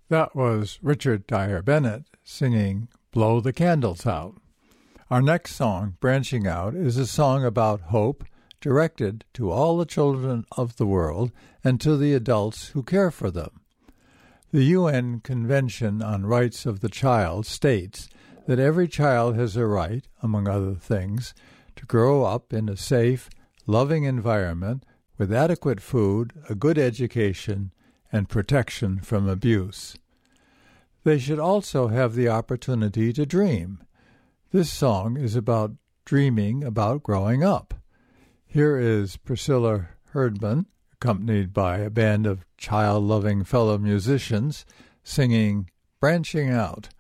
That was Richard Dyer Bennett singing Blow the Candles Out. Our next song, Branching Out, is a song about hope directed to all the children of the world and to the adults who care for them. The UN Convention on Rights of the Child states that every child has a right, among other things, to grow up in a safe, loving environment with adequate food, a good education, and protection from abuse. They should also have the opportunity to dream. This song is about dreaming about growing up. Here is Priscilla Herdman, accompanied by a band of child-loving fellow musicians, singing Branching Out.